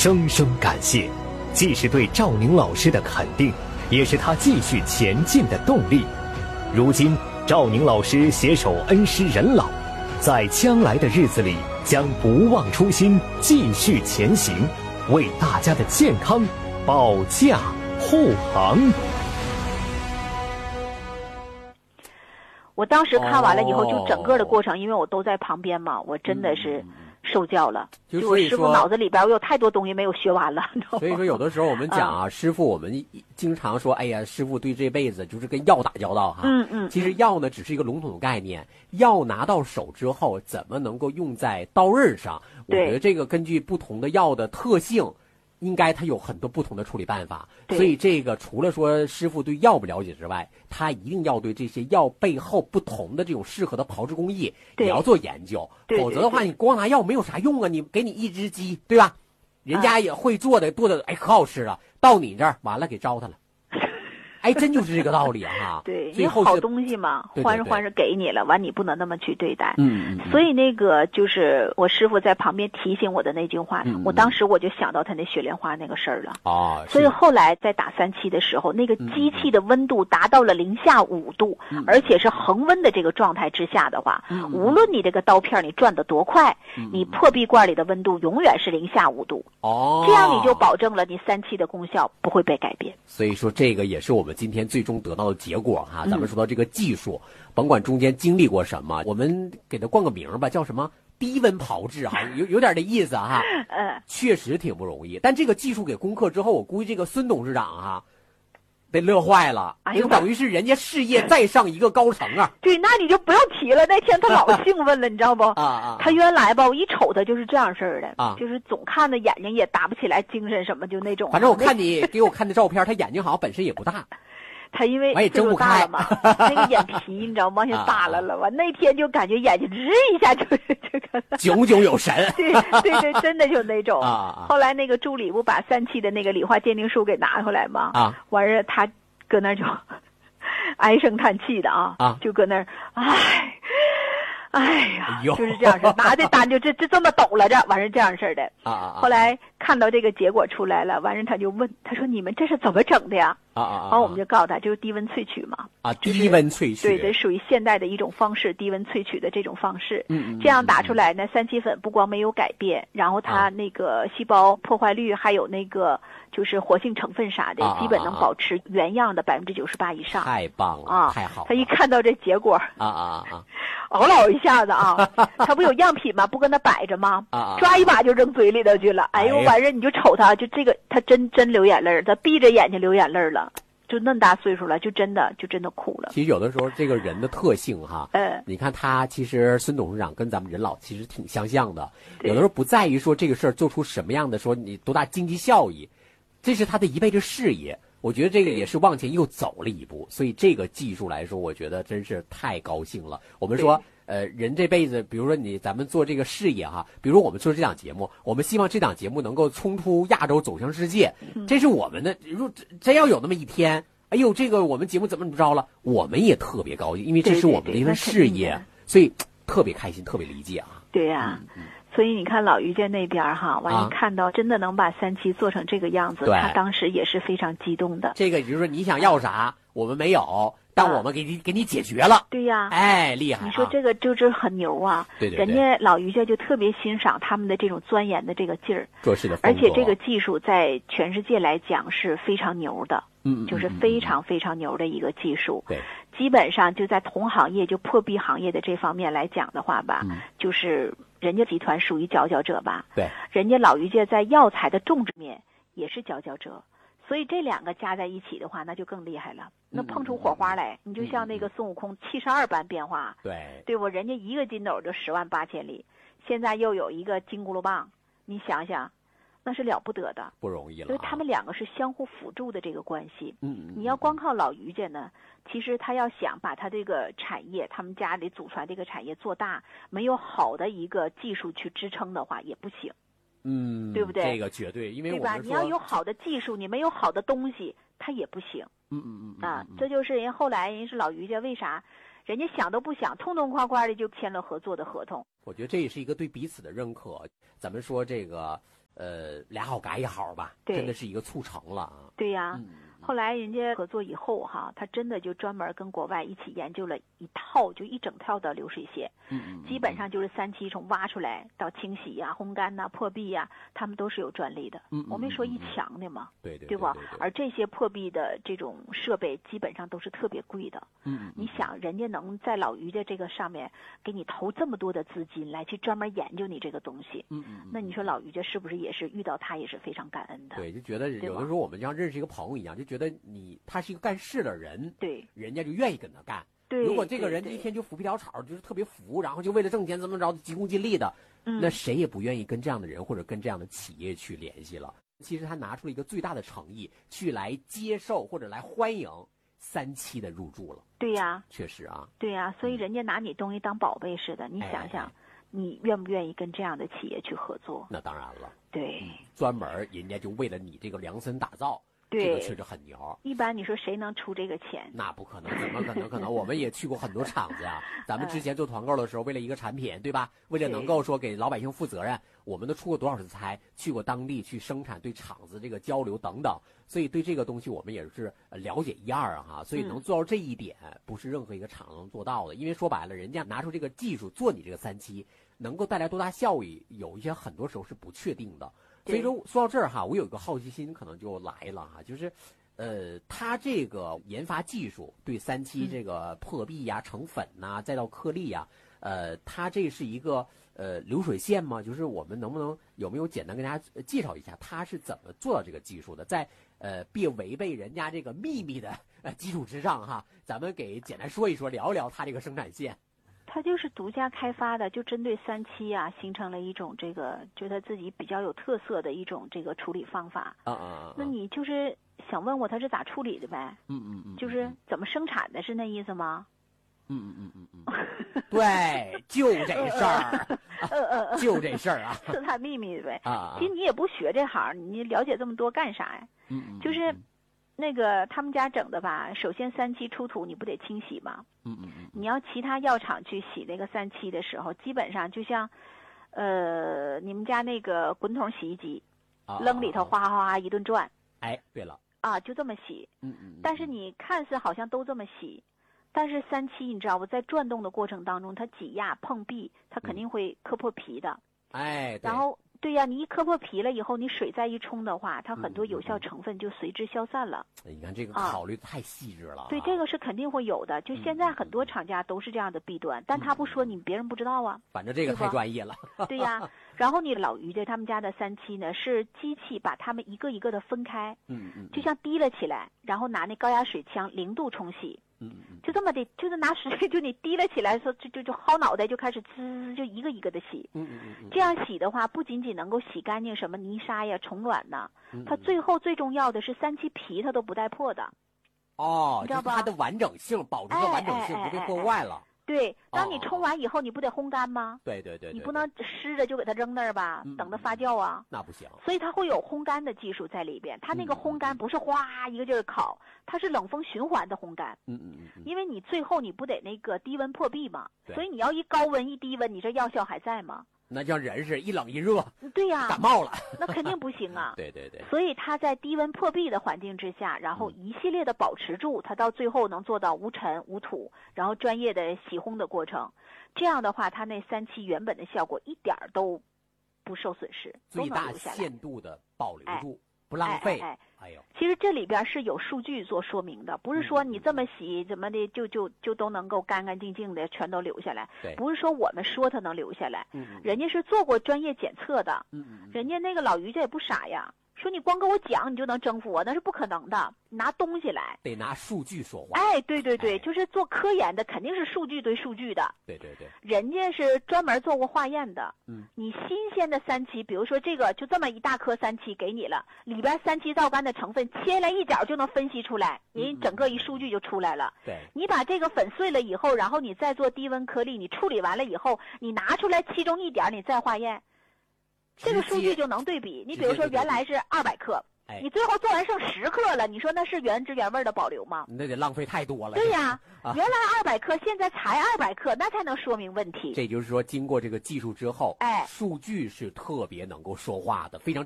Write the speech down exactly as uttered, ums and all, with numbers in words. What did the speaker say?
声声感谢，既是对赵宁老师的肯定，也是他继续前进的动力。如今赵宁老师携手恩施人老，在将来的日子里将不忘初心，继续前行，为大家的健康保驾护航。 我当时看完了以后，就整个的过程，因为我都在旁边嘛，我真的是受教了。 就我师傅脑子里边我有太多东西没有学完了。 所以说，有的时候我们讲啊，嗯、师傅，我们经常说，哎呀，师傅对这辈子就是跟药打交道哈。 嗯嗯。 其实药呢，只是一个笼统的概念，药拿到手之后，怎么能够用在刀刃上？我觉得这个根据不同的药的特性。应该它有很多不同的处理办法，所以这个除了说师傅对药不了解之外，他一定要对这些药背后不同的这种适合的炮制工艺也要做研究，否则的话你光拿药没有啥用啊！你给你一只鸡，对吧？人家也会做的，做的哎可好吃了，到你这儿完了给糟蹋了。哎，真就是这个道理啊！ 对，因为好东西嘛，欢是欢是给你了，完你不能那么去对待。 嗯嗯。 所以那个就是我师傅在旁边提醒我的那句话， 嗯、 我当时我就想到他那雪莲花那个事儿了。 哦。 所以后来在打三七的时候，那个机器的温度达到了零下五度， 嗯、 而且是恒温的这个状态之下的话， 嗯、 无论你这个刀片你转得多快， 嗯、 你破壁罐里的温度永远是零下五度。 哦。 这样你就保证了你三七的功效不会被改变。 所以说，这个也是我们今天最终得到的结果哈。咱们说到这个技术，嗯、甭管中间经历过什么，我们给它冠个名吧，叫什么低温炮制哈，有有点这意思哈。 嗯， 确实挺不容易。但这个技术给攻克之后，我估计这个孙董事长哈，得乐坏了， 哎呦， 就等于是人家事业再上一个高层啊。 对，那你就不要提了。那天他老兴奋了，你知道不？ 啊啊！ 他原来吧，我一瞅他就是这样式儿的， 啊， 就是总看的眼睛也打不起来精神什么，就那种。 反正我看你给我看的照片，他眼睛好像本身也不大。 他因为我也睁不开了嘛，那个眼皮你知道往下耷拉了，完那天就感觉眼睛吱一下就这个炯炯有神。 对对对，真的就那种。 啊， 后来那个助理不把三期的那个理化鉴定书给拿回来吗？ 啊， 完事他搁那儿就唉声叹气的啊， 啊， 就搁那儿唉。哎呀，就是这样式，拿的单就这这这么抖了，这完事这样式的。 啊啊！ 后来看到这个结果出来了，完事他就问，他说：“你们这是怎么整的呀？” 啊啊！ 完我们就告诉他，就是低温萃取嘛。 啊，低温萃取。 对，这属于现代的一种方式，低温萃取的这种方式。 嗯嗯。 这样打出来呢，三七粉不光没有改变，然后它那个细胞破坏率还有那个就是活性成分啥的，基本能保持原样的百分之九十八以上。 太棒了啊！ 太好了。 他一看到这结果， 啊啊啊！ 嗷老一下子啊！他不有样品吗？不跟他摆着吗？ 啊！ 抓一把就扔嘴里头去了。哎呦，完事你就瞅他，就这个他真真流眼泪，他闭着眼睛流眼泪了。就那么大岁数了，就真的就真的哭了。 其实有的时候这个人的特性哈， 嗯， 你看他其实孙董事长跟咱们人老其实挺相像的。有的时候不在于说这个事儿做出什么样的说你多大经济效益，这是他的一辈子事业。我觉得这个也是往前又走了一步，所以这个技术来说，我觉得真是太高兴了。我们说，呃，人这辈子，比如说你咱们做这个事业哈，比如我们做这档节目，我们希望这档节目能够冲出亚洲走向世界，这是我们的。如果真要有那么一天，哎呦，这个我们节目怎么怎么着了，我们也特别高兴，因为这是我们的一份事业，所以特别开心，特别理解啊。 对呀、啊。嗯嗯所以你看老于家那边哈，完一看到真的能把三七做成这个样子，他当时也是非常激动的。 这个就是说你想要啥，我们没有，但我们给你、啊、给你解决了。 对呀， 哎，厉害、啊！ 你说这个就是很牛啊！ 对对对， 人家老于家就特别欣赏他们的这种钻研的这个劲儿， 做事的风格， 而且这个技术在全世界来讲是非常牛的。 嗯， 就是非常非常牛的一个技术。 对， 基本上就在同行业就破壁行业的这方面来讲的话吧， 嗯、 就是人家集团属于佼佼者吧。 对， 人家老于家在药材的种植面也是佼佼者，所以这两个加在一起的话，那就更厉害了。那碰出火花来， 嗯、 你就像那个孙悟空七十二般变化。 对， 对不？人家一个筋斗就十万八千里，现在又有一个金箍噜棒，你想想。那是了不得的， 不容易了、啊。 所以他们两个是相互辅助的这个关系。 嗯嗯。 你要光靠老于家呢，其实他要想把他这个产业，他们家里祖传这个产业做大，没有好的一个技术去支撑的话，也不行。 嗯， 对不对？ 这个绝对，因为我对吧？你要有好的技术，你没有好的东西，它也不行。 嗯嗯嗯。 啊，这就是人后来人是老于家为啥？人家想都不想，痛痛快快的就签了合作的合同。 我觉得这也是一个对彼此的认可。咱们说这个。 呃，俩好改一好吧，真的是一个促成了啊。 对呀、嗯，后来人家合作以后哈，他真的就专门跟国外一起研究了一套，就一整套的流水线， 嗯嗯， 基本上就是三七从挖出来到清洗呀、啊、烘干呐、啊、破壁呀、啊，他们都是有专利的。 嗯， 我没说一墙的嘛， 对对对吧？而这些破壁的这种设备基本上都是特别贵的。 嗯， 你想，人家能在老于的这个上面给你投这么多的资金来去专门研究你这个东西， 嗯嗯， 那你说老于家是不是也是遇到他也是非常感恩的？ 对，就觉得有的时候我们像认识一个朋友一样，就觉得你他是一个干事的人， 对， 人家就愿意跟他干。 对， 如果这个人一天就浮皮潦草，就是特别浮，然后就为了挣钱怎么着急功近利的， 嗯， 那谁也不愿意跟这样的人或者跟这样的企业去联系了。其实他拿出了一个最大的诚意去来接受或者来欢迎三七的入驻了。 对呀， 确实啊， 对呀，所以人家拿你东西当宝贝似的，嗯、你想想。哎你愿不愿意跟这样的企业去合作？ 那当然了， 对， 嗯、专门人家就为了你这个量身打造， 对， 这个确实很牛。 一般你说谁能出这个钱？ 那不可能，怎么可能？可能我们也去过很多厂子呀。咱们之前做团购的时候，为了一个产品，对吧？为了能够说给老百姓负责任，我们都出过多少次差，去过当地去生产，对厂子这个交流等等。所以对这个东西我们也是了解一二啊哈。所以能做到这一点，不是任何一个厂能做到的。因为说白了，人家拿出这个技术做你这个三七。能够带来多大效益，有一些很多时候是不确定的。所以说说到这儿哈，我有一个好奇心可能就来了哈，就是，呃，他这个研发技术对三七这个破壁呀、成粉呐、再到颗粒呀，呃，它这是一个呃流水线吗？就是我们能不能有没有简单跟大家介绍一下，它是怎么做到这个技术的？在呃别违背人家这个秘密的呃基础之上哈，咱们给简单说一说，聊一聊它这个生产线。 它就是独家开发的，就针对三七啊，形成了一种这个，就他自己比较有特色的一种这个处理方法。 啊啊！ 那你就是想问我它是咋处理的呗？ 嗯嗯嗯， 就是怎么生产的，是那意思吗？ 嗯嗯嗯嗯嗯，对，就这事儿， 嗯嗯， 就这事儿啊， 刺探秘密呗。 啊， 其实你也不学这行，你了解这么多干啥呀？ 嗯嗯， 就是。那个他们家整的吧，首先三七出土你不得清洗吗？ 嗯嗯嗯。 你要其他药厂去洗那个三七的时候，基本上就像，呃，你们家那个滚筒洗衣机， 啊、 扔里头哗哗哗一顿转。 哎，对了。 啊，就这么洗。 嗯嗯。 但是你看似好像都这么洗，但是三七你知道不？在转动的过程当中，它挤压碰壁，它肯定会磕破皮的。 嗯、哎。 然后。对呀、啊，你一磕破皮了以后，你水再一冲的话，它很多有效成分就随之消散了。 嗯、你看这个考虑太细致了、啊。 对，这个是肯定会有的。就现在很多厂家都是这样的弊端，嗯、但他不说，你别人不知道啊。 反正这个太专业了。 对呀、啊，然后你老于的他们家的三七呢，是机器把它们一个一个的分开， 嗯嗯， 就像提了起来，然后拿那高压水枪零度冲洗。 嗯嗯， 就这么的，就是拿水，就你提了起来，说就就就薅脑袋，就开始滋，就一个一个的洗。 嗯嗯嗯， 这样洗的话，不仅仅能够洗干净什么泥沙呀、虫卵呐， 嗯、 它最后最重要的是三七皮它都不带破的。 哦， 你知道吧？ 它的完整性，保持的完整性不被破坏了。 哎哎哎哎对，当你冲完以后，哦、你不得烘干吗？ 对对 对, 对， 你不能湿着就给它扔那儿吧， 嗯、 等它发酵啊。 那不行。 所以它会有烘干的技术在里边，它那个烘干不是哗一个劲儿烤，它是冷风循环的烘干。 嗯嗯嗯嗯。 因为你最后你不得那个低温破壁嘛， 对所以你要一高温一低温，你这药效还在吗？ 那像人是一冷一热， 对呀、啊， 感冒了， 那肯定不行啊。 对对对。 所以它在低温破壁的环境之下，然后一系列的保持住，它到最后能做到无尘无土，然后专业的洗烘的过程，这样的话，它那三七原本的效果一点都不受损失， 最大限度的保留住， 哎、 不浪费。 哎哎哎呦， 其实这里边是有数据做说明的，不是说你这么洗怎么的就就就都能够干干净净的全都留下来。 对， 不是说我们说它能留下来， 嗯嗯， 人家是做过专业检测的， 嗯嗯， 人家那个老于家也不傻呀。说你光跟我讲你就能征服我，那是不可能的。拿东西来， 得拿数据说话。 哎，对对对， 哎、 就是做科研的，肯定是数据对数据的。 对对对， 人家是专门做过化验的。 嗯， 你新鲜的三七，比如说这个就这么一大颗三七给你了，里边三七皂苷的成分切来一角就能分析出来，人整个一数据就出来了。 对、嗯， 你把这个粉碎了以后，然后你再做低温颗粒，你处理完了以后，你拿出来其中一点，你再化验，这个数据就能对比。你比如说原来是二百克。你最后做完剩十克了，你说那是原汁原味的保留吗？ 那得浪费太多了。 对呀、 啊， 原来二百克，现在才二百克，那才能说明问题。 这就是说，经过这个技术之后， 哎， 数据是特别能够说话的，非常